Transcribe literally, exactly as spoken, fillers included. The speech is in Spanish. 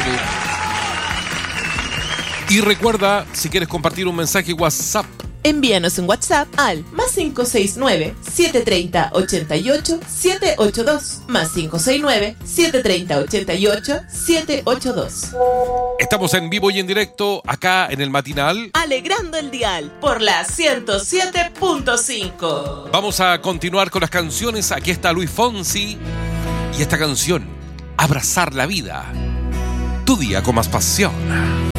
querido. Y recuerda, si quieres compartir un mensaje WhatsApp, envíanos un WhatsApp al más cinco seis nueve, siete tres cero, ocho ocho, siete ocho dos, más cinco seis nueve, siete tres cero, ocho ocho, siete ocho dos. Estamos en vivo y en directo acá en el matinal, alegrando el dial por la ciento siete punto cinco. Vamos a continuar con las canciones. Aquí está Luis Fonsi y esta canción, Abrazar la vida, tu día con más pasión.